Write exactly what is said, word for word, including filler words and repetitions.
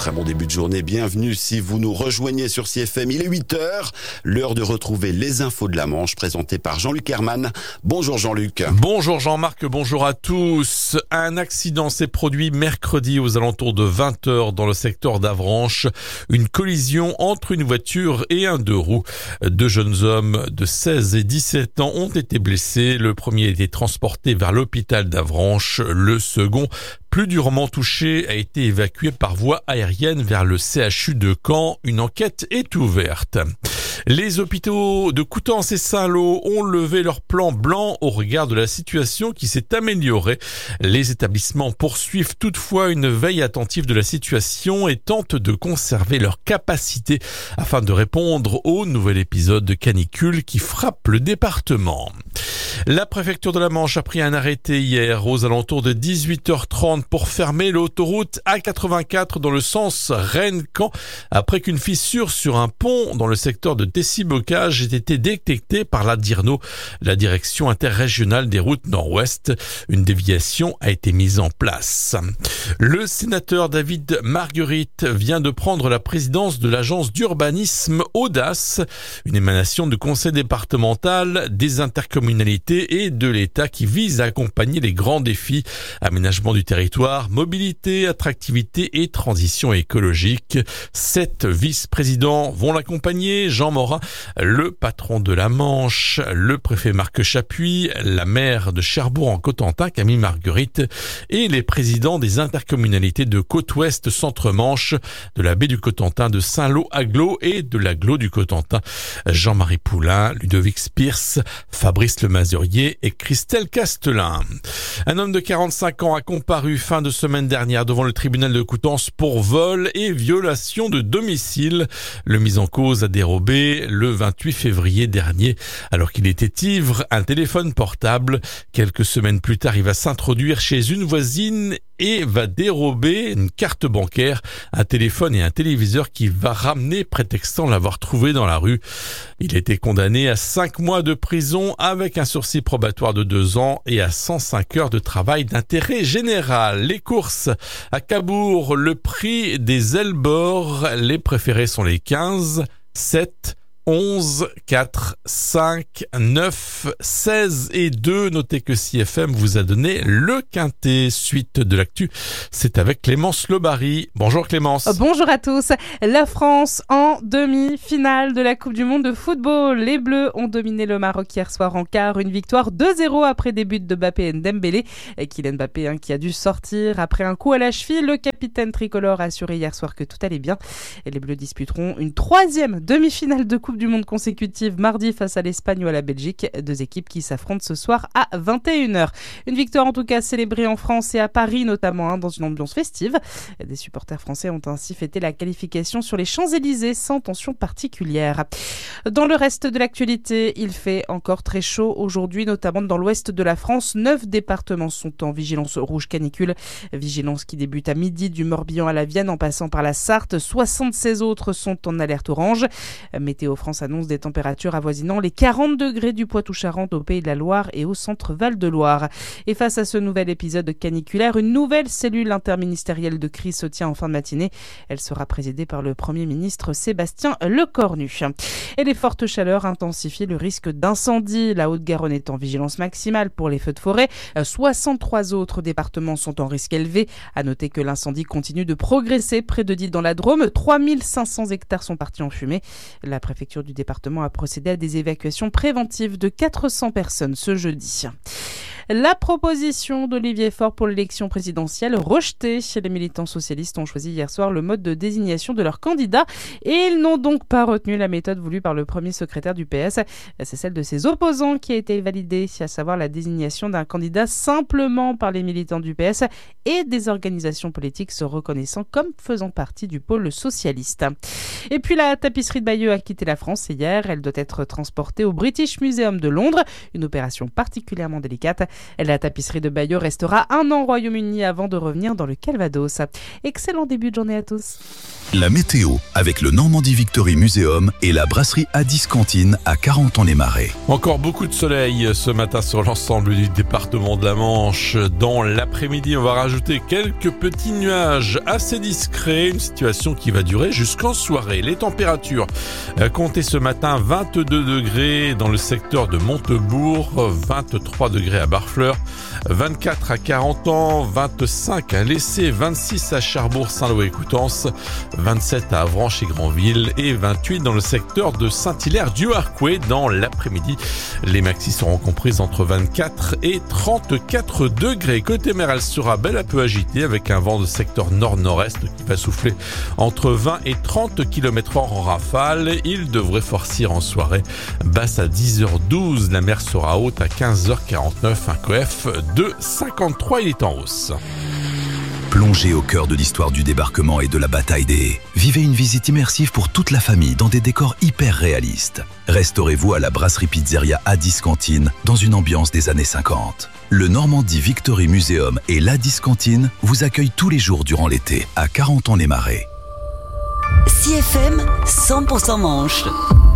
Très bon début de journée, bienvenue si vous nous rejoignez sur C F M, il est huit heures, l'heure de retrouver les infos de la Manche présentées par Jean-Luc Herman. Bonjour Jean-Luc. Bonjour Jean-Marc, bonjour à tous. Un accident s'est produit mercredi aux alentours de vingt heures dans le secteur d'Avranches. Une collision entre une voiture et un deux roues. Deux jeunes hommes de seize et dix-sept ans ont été blessés. Le premier a été transporté vers l'hôpital d'Avranches. Le second, plus durement touché, a été évacué par voie aérienne vers le C H U de Caen. Une enquête est ouverte. Les hôpitaux de Coutances et Saint-Lô ont levé leur plan blanc au regard de la situation qui s'est améliorée. Les établissements poursuivent toutefois une veille attentive de la situation et tentent de conserver leur capacité afin de répondre au nouvel épisode de canicule qui frappe le département. La préfecture de la Manche a pris un arrêté hier aux alentours de dix-huit heures trente pour fermer l'autoroute A quatre-vingt-quatre dans le sens Rennes-Caen après qu'une fissure sur un pont dans le secteur de Tessy-Bocage ait été détectée par la DIRNO, la direction interrégionale des routes nord-ouest. Une déviation a été mise en place. Le sénateur David Margueritte vient de prendre la présidence de l'agence d'urbanisme Audace, une émanation du conseil départemental, des intercommunalités et de l'État qui vise à accompagner les grands défis, aménagement du territoire, mobilité, attractivité et transition écologique. Sept vice-présidents vont l'accompagner: Jean Morin, le patron de la Manche, le préfet Marc Chapuis, la maire de Cherbourg-en-Cotentin, Camille Margueritte, et les présidents des intercommunalités de Côte-Ouest, Centre-Manche, de la baie du Cotentin, de Saint-Lô-Aglo et de l'Aglo du Cotentin. Jean-Marie Poulain, Ludovic Spears, Fabrice Lemazurier et Christelle Castelin. Un homme de quarante-cinq ans a comparu fin de semaine dernière devant le tribunal de Coutances pour vol et violation de domicile. Le mis en cause a dérobé le vingt-huit février dernier alors qu'il était ivre un téléphone portable. Quelques semaines plus tard, il va s'introduire chez une voisine et va dérober une carte bancaire, un téléphone et un téléviseur qu'il va ramener prétextant l'avoir trouvé dans la rue. Il a été condamné à cinq mois de prison avec un sursis probatoire de deux ans et à cent cinq heures de travail d'intérêt général. Les courses à Cabourg, le prix des Elbor, les préférés sont les quinze, sept, onze, quatre, cinq, neuf, seize et deux. Notez que C F M vous a donné le quintet. Suite de l'actu, c'est avec Clémence Lebary. Bonjour Clémence. Bonjour à tous. La France en demi-finale de la Coupe du Monde de football. Les Bleus ont dominé le Maroc hier soir en quart. Une victoire deux zéro après des buts de Mbappé et Dembélé. Et Kylian Mbappé hein, qui a dû sortir après un coup à la cheville. Le capitaine tricolore a assuré hier soir que tout allait bien. Et les Bleus disputeront une troisième demi-finale de Coupe du Monde consécutive mardi face à l'Espagne ou à la Belgique, deux équipes qui s'affrontent ce soir à vingt et une heures. Une victoire en tout cas célébrée en France et à Paris notamment hein, dans une ambiance festive. Des supporters français ont ainsi fêté la qualification sur les Champs-Élysées sans tension particulière. Dans le reste de l'actualité, il fait encore très chaud aujourd'hui, notamment dans l'ouest de la France. Neuf départements sont en vigilance rouge canicule. Vigilance qui débute à midi du Morbihan à la Vienne en passant par la Sarthe. soixante-seize autres sont en alerte orange. Météo France annonce des températures avoisinant les quarante degrés du Poitou-Charentes au Pays de la Loire et au centre Val-de-Loire. Et face à ce nouvel épisode caniculaire, une nouvelle cellule interministérielle de crise se tient en fin de matinée. Elle sera présidée par le Premier ministre Sébastien Lecornu. Et les fortes chaleurs intensifient le risque d'incendie. La Haute-Garonne est en vigilance maximale pour les feux de forêt. soixante-trois autres départements sont en risque élevé. À noter que l'incendie continue de progresser près de Die dans la Drôme. trois mille cinq cents hectares sont partis en fumée. La préfecture du département a procédé à des évacuations préventives de quatre cents personnes ce jeudi. La proposition d'Olivier Faure pour l'élection présidentielle rejetée. Les militants socialistes ont choisi hier soir le mode de désignation de leur candidat et ils n'ont donc pas retenu la méthode voulue par le premier secrétaire du P S. C'est celle de ses opposants qui a été validée, à savoir la désignation d'un candidat simplement par les militants du P S et des organisations politiques se reconnaissant comme faisant partie du pôle socialiste. Et puis la tapisserie de Bayeux a quitté la France hier. Elle doit être transportée au British Museum de Londres. Une opération particulièrement délicate. La tapisserie de Bayeux restera un an au Royaume-Uni avant de revenir dans le Calvados. Excellent début de journée à tous. La météo avec le Normandie Victory Museum et la brasserie Addis Cantine à Carentan-les-Marais. Encore beaucoup de soleil ce matin sur l'ensemble du département de la Manche. Dans l'après-midi, on va rajouter quelques petits nuages assez discrets, une situation qui va durer jusqu'en soirée. Les températures comptez ce matin vingt-deux degrés dans le secteur de Montebourg, vingt-trois degrés à Barfleur, vingt-quatre à Carentan, vingt-cinq à Lessé, vingt-six à Cherbourg, Saint-Lô et Coutances, vingt-sept à Avranches et Granville et vingt-huit dans le secteur de Saint-Hilaire-du-Harcouët. Dans l'après-midi, les maxis seront comprises entre vingt-quatre et trente-quatre degrés. Côté mer, elle sera belle à peu agitée avec un vent de secteur nord-nord-est qui va souffler entre vingt et trente kilomètres heure en rafale. Il devrait forcir en soirée. Basse à dix heures douze, la mer sera haute à quinze heures quarante-neuf, un C O F de cinquante-trois, il est en hausse. Plongez au cœur de l'histoire du débarquement et de la bataille des haies. Vivez une visite immersive pour toute la famille dans des décors hyper réalistes. Restaurez-vous à la brasserie pizzeria Addis Cantine dans une ambiance des années cinquante. Le Normandie Victory Museum et l'Addis Cantine vous accueillent tous les jours durant l'été à Carentan-les-Marais. C F M cent pour cent Manche.